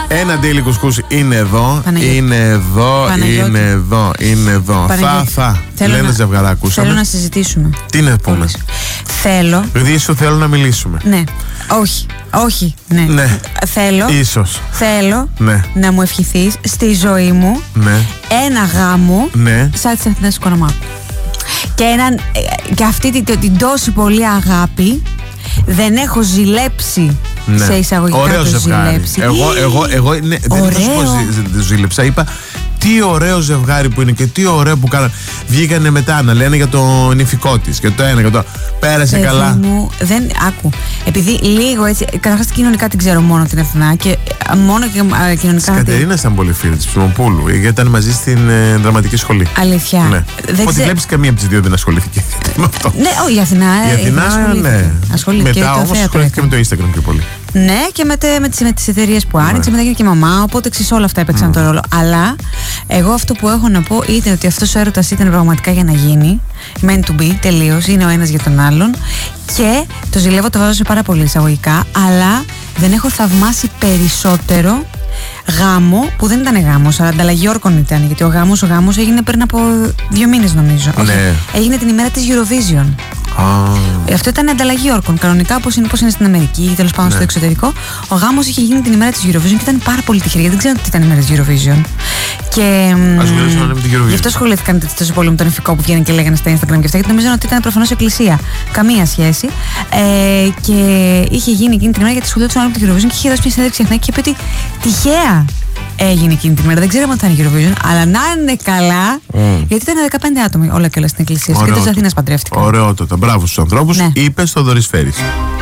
Ένα ντέιλι κουσκούς είναι εδώ. Παναγιώτη. Είναι εδώ. Παναγιώτη. Είναι εδώ. Είναι εδώ. Παναγιώτη. Θα. Θέλω Λένε να- ζευγαρά, ακούσαμε. Θέλω να συζητήσουμε. Τι να πούμε. Όλες. Θέλω. Επειδή σου θέλω να μιλήσουμε. Ναι. Όχι. Όχι. Ναι. Ναι. Θέλω. Ίσως. Θέλω Ναι. να μου ευχηθείς στη ζωή μου Ναι. ένα γάμο Ναι. σαν της Αθηνάς Οικονομάκου. Και αυτή την τόση πολύ αγάπη δεν έχω ζηλέψει. Ναι. Σε εισαγωγικά ωραίο το ζευγάρι. ζηλέψει. Εγώ ναι, δεν θα σου πω ζήλεψα. Είπα τι ωραίο ζευγάρι που είναι και τι ωραίο που κάνανε. Βγήκανε μετά να λένε για το νηφικό τη και το ένα και το. Πέρασε Παιδί καλά. μου, δεν άκου. Επειδή λίγο έτσι. Καταρχάς κοινωνικά την ξέρω μόνο την Αθηνά και μόνο και κοινωνικά. Η Κατερίνα ήταν πολύ φίλη τη Ψημοπούλου, γιατί ήταν μαζί στην δραματική σχολή. Αλήθεια. Ναι. Δεν Ότι βλέπει καμία από τι δύο δεν ασχολήθηκε με αυτό. Ναι, η Αθηνά. Η Αθηνά, ναι. Ασχολήθηκε. Μετά το όμως θέατρο ασχολήθηκε με το Instagram πιο πολύ. Ναι, και με τις εταιρείες που άνοιξε, μετά έγινε και μαμά, οπότε εξής όλα αυτά έπαιξαν το ρόλο. Αλλά εγώ αυτό που έχω να πω είναι ότι αυτός ο έρωτας ήταν πραγματικά για να γίνει. Meant to be, τελείως, είναι ο ένας για τον άλλον. Και το ζηλεύω, το βάζω σε πάρα πολύ εισαγωγικά, αλλά δεν έχω θαυμάσει περισσότερο γάμο που δεν ήταν γάμος, αλλά ανταλλαγή όρκων ήταν. Γιατί ο γάμος έγινε πριν από 2 μήνες νομίζω. Ναι. Όχι, έγινε την ημέρα της Eurovision. Αυτό ήταν ανταλλαγή όρκων. Κανονικά, όπως είναι στην Αμερική ή τέλος πάντων στο εξωτερικό, ο γάμος είχε γίνει την ημέρα της Eurovision και ήταν πάρα πολύ τυχερή, γιατί δεν ξέρω τι ήταν η ημέρα της Eurovision. Και. Ασχολήθηκαν με την Eurovision. Γι' αυτό ασχολήθηκαν τόσο πολύ με τον ηφικό που βγαίνουν και λέγανε στα Instagram και αυτά, γιατί νομίζαν ότι ήταν προφανώς εκκλησία. Καμία σχέση. Και είχε γίνει εκείνη την ημέρα γιατί ασχολούνταν με την Eurovision και είχε δώσει μια συνέντευξη και είχε πει ότι τυχαία έγινε εκείνη την ημέρα. Δεν ξέραμε ότι θα είναι Eurovision, αλλά να είναι καλά, γιατί ήταν 15 άτομα όλα και όλα στην εκκλησία. Και της Αθήνας παντρεύτηκαν. Ωραιότατα. Μπράβο στους ανθρώπους. Ναι. Είπε στο Δωρής Φέρης.